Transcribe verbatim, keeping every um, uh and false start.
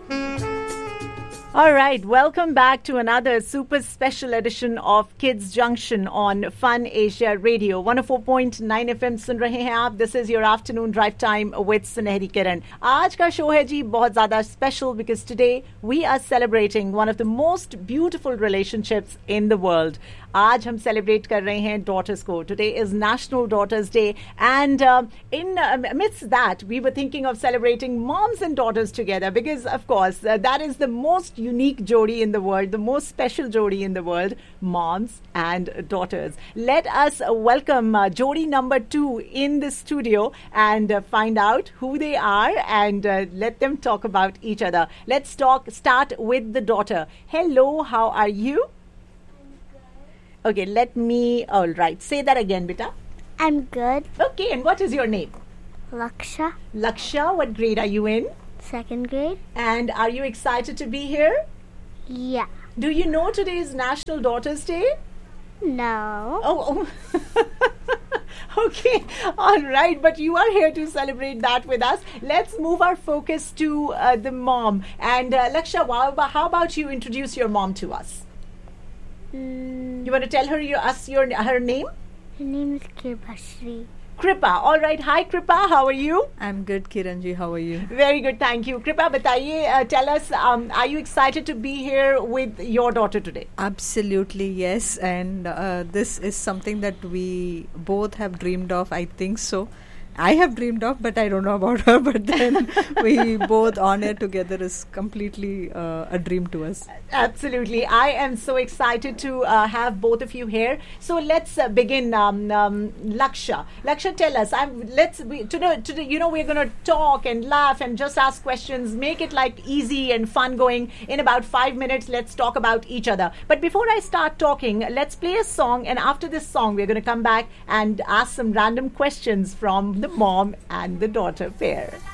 All right, welcome back to another super special edition of Kids Junction on Fun Asia Radio. one oh four point nine F M सुन रहे हैं आप. This is your afternoon drive time with Sunehri Kiran. आज का show है जी बहुत ज़्यादा special because today we are celebrating one of the most beautiful relationships in the world. आज हम celebrate कर रहे हैं daughters को. Today is National Daughters Day, and uh, in uh, amidst that, we were thinking of celebrating moms and daughters together because, of course, uh, that is the most unique jodi in the world, the most special jodi in the world, moms and daughters. Let us uh, welcome uh, jodi number two in the studio and uh, find out who they are and uh, let them talk about each other. Let's talk. Start with the daughter. Hello, how are you? Okay, let me, all right, say that again, beta. I'm good. Okay, and what is your name? Laksha. Laksha, what grade are you in? Second grade. And are you excited to be here? Yeah. Do you know today is National Daughters Day? No. Oh, oh. Okay, all right, but you are here to celebrate that with us. Let's move our focus to uh, the mom. And uh, Laksha, how about you introduce your mom to us? Mm, You want to tell her your, us your her name? her name is Kirbashri. Kripa. All right. Hi, Kripa. How are you? I'm good, Kiranji. How are you? Very good. Thank you. Kripa, bataiye, uh, tell us, um, are you excited to be here with your daughter today? Absolutely, yes. And uh, this is something that we both have dreamed of, I think so. I have dreamed of, but I don't know about her. But then we both on air together is completely uh, a dream to us. Absolutely. I am so excited to uh, have both of you here. So let's uh, begin. Um, um, Laksha. Laksha, tell us. I'm, let's we, today, today, you know, we're going to talk and laugh and just ask questions. Make it like easy and fun going. In about five minutes, let's talk about each other. But before I start talking, let's play a song. And after this song, we're going to come back and ask some random questions from the mom and the daughter pair.